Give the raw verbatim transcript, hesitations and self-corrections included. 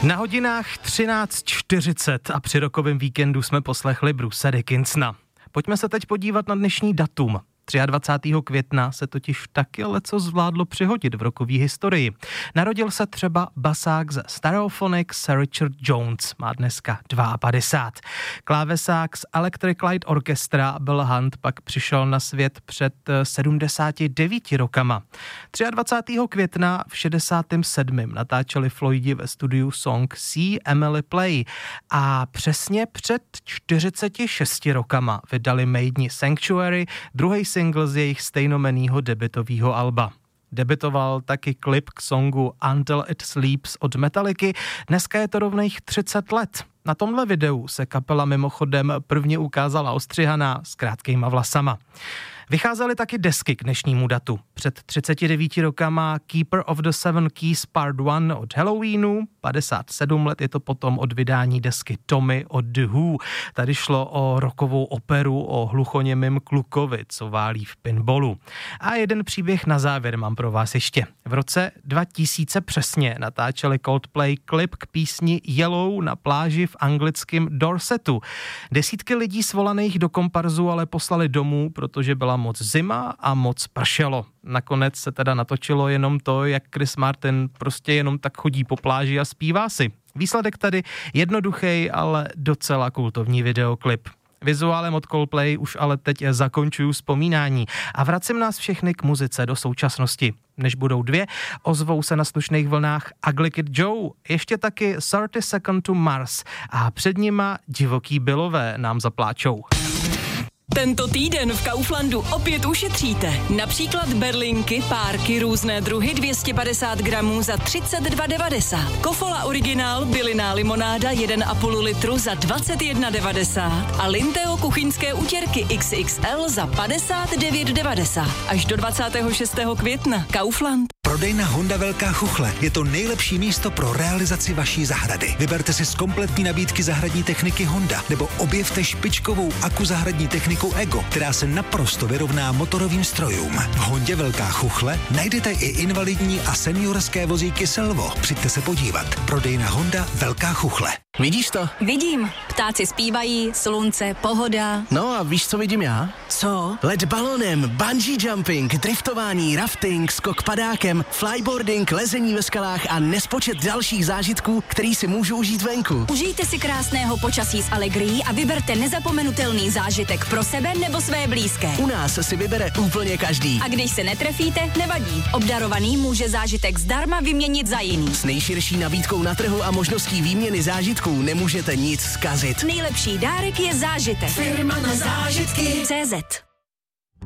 Na hodinách třináct čtyřicet a při rokovém víkendu jsme poslechli Bruce Dickinsona. Pojďme se teď podívat na dnešní datum. dvacátého třetího května se totiž taky leco zvládlo přihodit v rockové historii. Narodil se třeba basák ze Stereophonics Sir Richard Jones, má dneska padesát dva. Klávesák z Electric Light Orchestra Bill Hunt pak přišel na svět před sedmdesáti devíti rokama. dvacátého třetího května v šedesátém sedmém natáčeli Floydi ve studiu Song See Emily Play a přesně před čtyřiceti šesti rokama vydali Maideni Sanctuary, druhý single z jejich stejnomenného debutového alba. Debitoval taky klip k songu Until It Sleeps od Metallicy, dneska je to rovných třicet let. Na tomhle videu se kapela mimochodem prvně ukázala ostřihaná s krátkejma vlasama. Vycházely taky desky k dnešnímu datu. Před třiceti devíti rokama Keeper of the Seven Keys Part jedna od Halloweenu, padesát sedm let je to potom od vydání desky Tommy od The Who. Tady šlo o rockovou operu o hluchoněmým klukovi, co válí v pinballu. A jeden příběh na závěr mám pro vás ještě. V roce dva tisíce přesně natáčeli Coldplay klip k písni Yellow na pláži v anglickém Dorsetu. Desítky lidí svolaných do komparzu ale poslali domů, protože byla moc zima a moc pršelo. Nakonec se teda natočilo jenom to, jak Chris Martin prostě jenom tak chodí po pláži a zpívá si. Výsledek tady jednoduchý, ale docela kultovní videoklip. Vizuálem od Coldplay už ale teď zakončuju vzpomínání a vracím nás všechny k muzice do současnosti. Než budou dvě, ozvou se na slušných vlnách Ugly Kid Joe, ještě taky thirty Seconds to Mars a před nima divoký Billové nám zapláčou. Tento týden v Kauflandu opět ušetříte. Například berlinky, párky, různé druhy dvě stě padesát gramů za třicet dva devadesát. Kofola originál, bylinná limonáda jeden a půl litru za dvacet jedna devadesát. A Linteo kuchyňské utěrky X X L za padesát devět devadesát. Až do dvacátého šestého května. Kaufland. Prodejna Honda Velká Chuchle je to nejlepší místo pro realizaci vaší zahrady. Vyberte si z kompletní nabídky zahradní techniky Honda nebo objevte špičkovou aku zahradní techniku Ego, která se naprosto vyrovná motorovým strojům. V Hondě Velká Chuchle najdete i invalidní a seniorské vozíky Selvo. Přijďte se podívat. Prodejna Honda Velká Chuchle. Vidíš to? Vidím. Ptáci zpívají, slunce, pohoda. No a víš, co vidím já? Co? Let balonem, bungee jumping, driftování, rafting, skok padákem, flyboarding, lezení ve skalách a nespočet dalších zážitků, který si můžu užít venku. Užijte si krásného počasí s Allegrií a vyberte nezapomenutelný zážitek pro sebe nebo své blízké. U nás si vybere úplně každý. A když se netrefíte, nevadí. Obdarovaný může zážitek zdarma vyměnit za jiný. S nejširší nabídkou na trhu a možností výměny zážitků nemůžete nic zkazit. Nejlepší dárek je zážitek. Firma na zážitky. C Z